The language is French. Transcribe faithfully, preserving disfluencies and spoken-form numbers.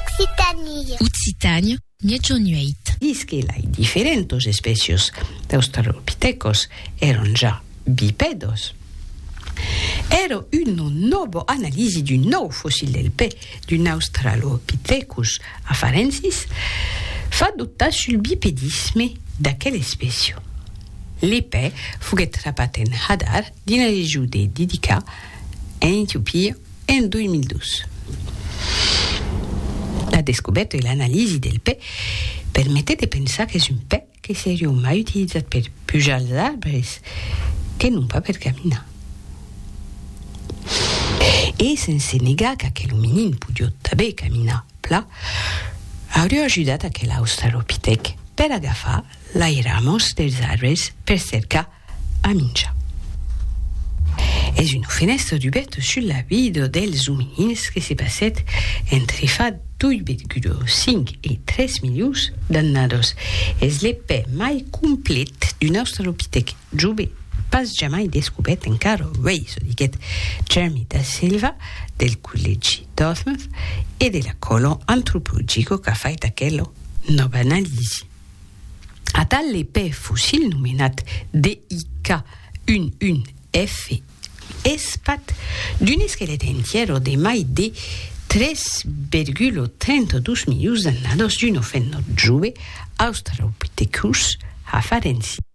Occitania. Occitania, Miaggiognueit. Dice que las diferentes especies de Australopithecus eran già bipedos. Era una nuova analisi di un nuovo fossile del pe di un Australopithecus afarensis fatta sul bipedisme da quella specie. L'épée fu trovata in Hadar, nella regione di Didika, in Etiopia, in duemiladodici. La descoperta e l'analisi del pe permette di pensare che è un pe che sarebbe mai utilizzato per pugiare gli alberi che non pas per camminare. E senza negare che aquel hominin podia també caminar pla, hauria ajudat aquel Australopithec per agafar les ramos dels arbres per cercar a menjar. És una finestra oberta sulla vita dels hominins que s'è passat entre fa due virgola cinque e tre milions d'annados. És l'epè mai complet d'un Australopithec jove pas jamais descobert encara. Uè, so diquet Jeremy da Silva del Collegi Dartmouth e della Colo Antropologico che ha fatto aquella nova analisi. A tal l'epè fossil nomenat D I K undici F espat d'un squelet entiero de mai de tre virgola trentadue milions d'annados d'un ofenno jove Australopithecus afarensis.